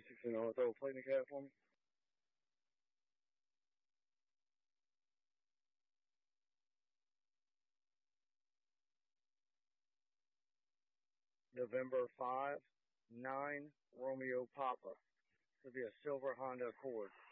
16 on throw play in the cat for me. November 5, 9, Romeo Papa. It'll be a silver Honda Accord.